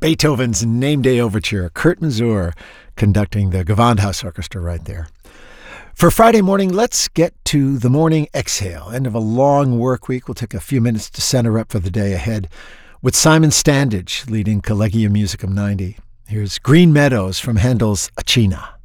Beethoven's Name Day Overture, Kurt Masur conducting the Gewandhaus Orchestra right there. For Friday morning, let's get to the morning exhale. End of a long work week. We'll take a few minutes to center up for the day ahead with Simon Standage leading Collegium Musicum 90. Here's Green Meadows from Handel's Acina.